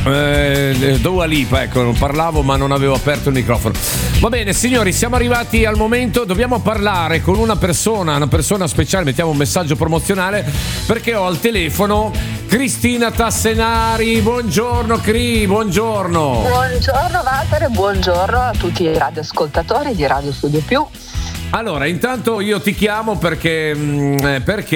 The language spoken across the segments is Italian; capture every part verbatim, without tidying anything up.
Eh, Dua Lipa, ecco, non parlavo ma non avevo aperto il microfono. Va bene signori, siamo arrivati al momento, dobbiamo parlare con una persona, una persona speciale, mettiamo un messaggio promozionale perché ho al telefono Cristina Tassenari. Buongiorno Cri, buongiorno. Buongiorno Walter e buongiorno a tutti i radioascoltatori di Radio Studio Più. Allora, intanto io ti chiamo perché, perché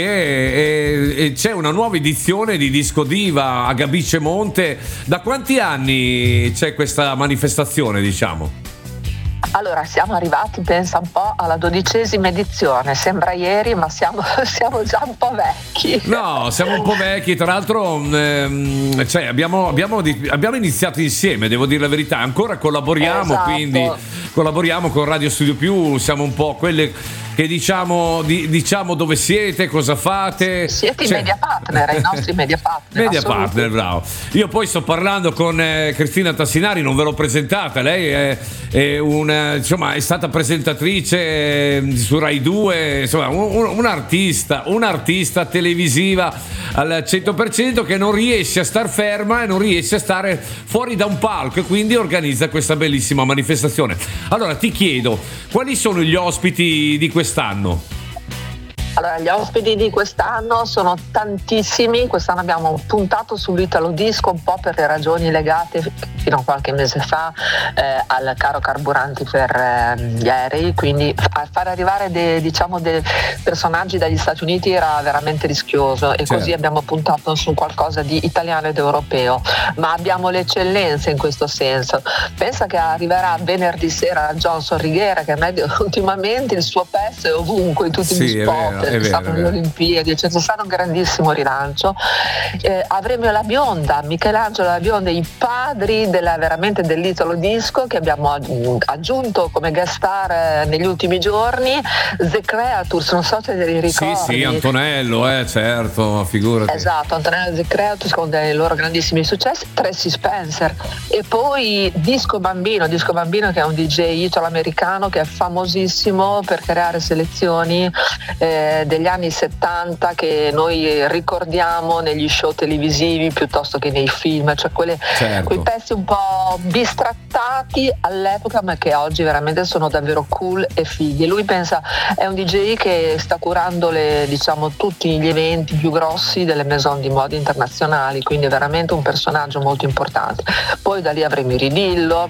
eh, eh, c'è una nuova edizione di Disco Diva a Gabice Monte. Da quanti anni c'è questa manifestazione, diciamo? Allora, siamo arrivati, pensa un po', alla dodicesima edizione. Sembra ieri, ma siamo, siamo già un po' vecchi. No, siamo un po' vecchi. Tra l'altro, ehm, cioè, abbiamo, abbiamo, abbiamo iniziato insieme, devo dire la verità. Ancora collaboriamo, esatto. Quindi collaboriamo con Radio Studio Più. Siamo un po' quelle che diciamo, di, diciamo dove siete, cosa fate. Siete i cioè... media partner, i nostri media partner. Media partner, bravo. Io poi sto parlando con eh, Cristina Tassinari, non ve l'ho presentata. Lei è, è una, insomma, è stata presentatrice eh, su Rai due, insomma, un, un, un'artista, un'artista televisiva al cento per cento che non riesce a star ferma e non riesce a stare fuori da un palco e quindi organizza questa bellissima manifestazione. Allora ti chiedo, quali sono gli ospiti di quest'anno? Allora, gli ospiti di quest'anno sono tantissimi. Quest'anno abbiamo puntato sull'Italo Disco un po' per le ragioni legate fino a qualche mese fa eh, al caro carburanti per eh, gli aerei, quindi a far arrivare dei, diciamo, dei personaggi dagli Stati Uniti era veramente rischioso e certo. Così abbiamo puntato su qualcosa di italiano ed europeo, ma abbiamo le eccellenze in questo senso. Pensa che arriverà venerdì sera Johnson Righiera, che ultimamente il suo pezzo è ovunque in tutti sì, gli spot. C'è stato le Olimpiadi, cioè, c'è stato un grandissimo rilancio. Eh, avremo la Bionda, Michelangelo La Bionda, i padri della, veramente dell'Italo Disco, che abbiamo aggiunto come guest star negli ultimi giorni. The Creatures, non so se te li ricordi. Sì, sì, Antonello, eh, certo, figurati. Esatto, Antonello The Creatures con dei loro grandissimi successi, Tracy Spencer e poi Disco Bambino, Disco Bambino che è un D J italo-americano che è famosissimo per creare selezioni eh, degli anni settanta che noi ricordiamo negli show televisivi piuttosto che nei film, cioè quelle, certo. quei pezzi un po' bistrattati all'epoca ma che oggi veramente sono davvero cool e fighi. Lui pensa, è un D J che sta curando le, diciamo, tutti gli eventi più grossi delle maison di moda internazionali, quindi è veramente un personaggio molto importante. Poi da lì avremo i Ridillo,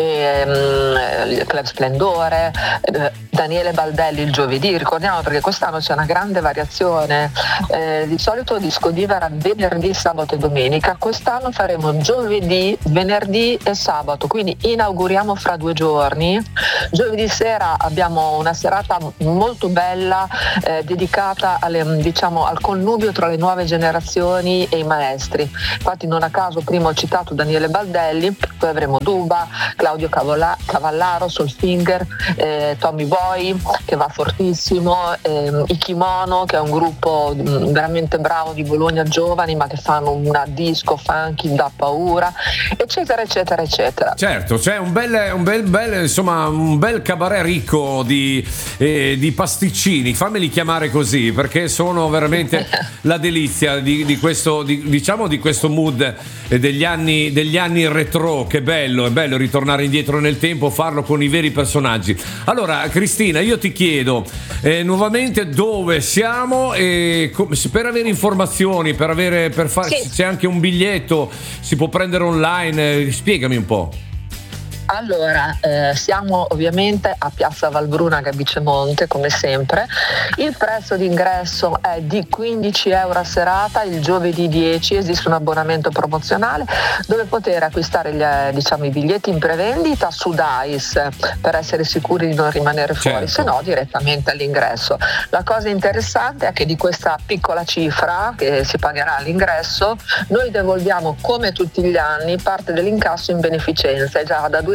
ehm, il Club Splendore, eh, Daniele Baldelli il giovedì, ricordiamo perché quest'anno c'è una grande variazione. Eh, di solito il Disco Diva era venerdì, sabato e domenica, quest'anno faremo giovedì, venerdì e sabato, quindi inauguriamo fra due giorni. Giovedì sera abbiamo una serata molto bella eh, dedicata alle, diciamo, al connubio tra le nuove generazioni e i maestri. Infatti non a caso prima ho citato Daniele Baldelli, poi avremo Duba, Claudio Cavola, Cavallaro, Solfinger, eh, Tommy Boy che va fortissimo, eh, i Kimono che è un gruppo mh, veramente bravo di Bologna, giovani ma che fanno una disco funky da paura, eccetera eccetera eccetera. Certo, c'è un bel, un bel, bel insomma un bel cabaret ricco di, eh, di pasticcini, fammeli chiamare così perché sono veramente la delizia di, di questo di, diciamo di questo mood degli anni degli anni retro. Che bello, è bello ritornare indietro nel tempo, farlo con i veri personaggi. Allora Cristina, io ti chiedo eh, nuovamente dove siamo e com- per avere informazioni, per avere per fare sì. C'è anche un biglietto, si può prendere online, eh, spiegami un po'. Allora, eh, siamo ovviamente a Piazza Valbruna a Gabicemonte come sempre. Il prezzo d'ingresso è di quindici euro a serata, il giovedì dieci esiste un abbonamento promozionale dove poter acquistare gli, eh, diciamo, i biglietti in prevendita su Dice per essere sicuri di non rimanere fuori, certo. se no direttamente all'ingresso. La cosa interessante è che di questa piccola cifra che si pagherà all'ingresso noi devolviamo come tutti gli anni parte dell'incasso in beneficenza e già da due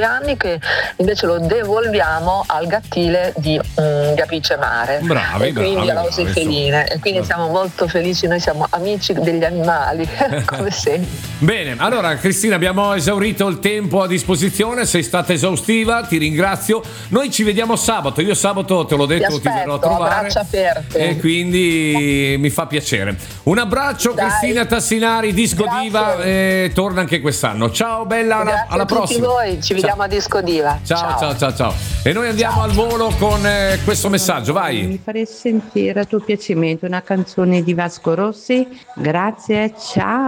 anni, che invece lo devolviamo al gattile di um, Gapice Mare. Bravi, e quindi bravi, alla Rose bravi, Feline. E quindi siamo molto felici, noi siamo amici degli animali, come sempre. Bene, allora Cristina, abbiamo esaurito il tempo a disposizione, sei stata esaustiva, ti ringrazio. Noi ci vediamo sabato, io sabato te l'ho detto, ti, ti verrò a aspetto, trovare. braccia aperte. E quindi mi fa piacere. Un abbraccio. Dai. Cristina Tassinari, Disco Grazie. Diva, e torna anche quest'anno. Ciao bella, alla, alla prossima. Grazie a tutti voi, ci vediamo ciao. A Disco Diva. Ciao, ciao, ciao, ciao, ciao. E noi andiamo ciao. Al volo con eh, questo messaggio, vai. Mi farei sentire a tuo piacimento una canzone di Vasco Rossi. Grazie, ciao.